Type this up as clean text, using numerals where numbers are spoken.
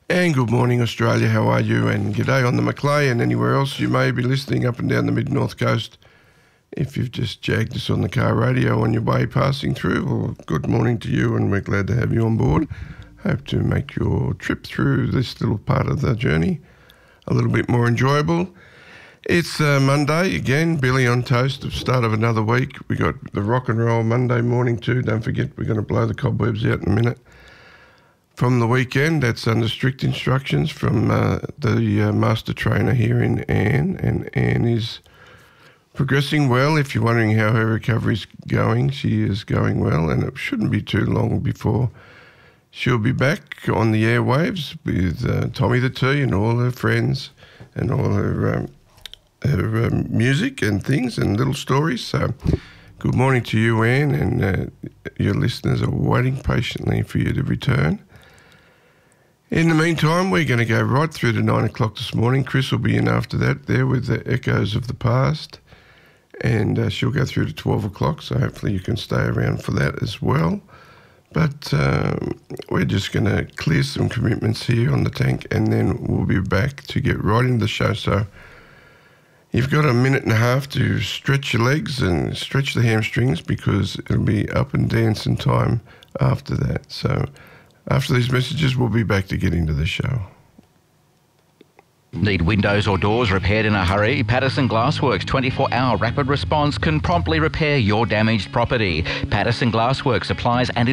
And good morning, Australia. How are you? And g'day on the Macleay and anywhere else you may be listening up and down the mid-north coast. If you've just jagged us on the car radio on your way passing through, well, good morning to you, and we're glad to have you on board. Hope to make your trip through this little part of the journey a little bit more enjoyable. It's Monday again, Billy on toast, the start of another week. We got the rock and roll Monday morning too. Don't forget, we're going to blow the cobwebs out in a minute. From the weekend, that's under strict instructions from the master trainer here in Anne, and Anne is progressing well. If you're wondering how her recovery's going, she is going well, and it shouldn't be too long before she'll be back on the airwaves with Tommy the T and all her friends and all her music and things and little stories. So good morning to you, Anne, and your listeners are waiting patiently for you to return. In the meantime, we're going to go right through to 9 o'clock this morning. Chris will be in after that there with the echoes of the past, and she'll go through to 12 o'clock, so hopefully you can stay around for that as well. But we're just going to clear some commitments here on the tank, and then we'll be back to get right into the show. So you've got a minute and a half to stretch your legs and stretch the hamstrings, because it'll be up and dancing time after that. So after these messages, we'll be back to get into the show. Need windows or doors repaired in a hurry? Patterson Glassworks 24-hour rapid response can promptly repair your damaged property. Patterson Glassworks supplies and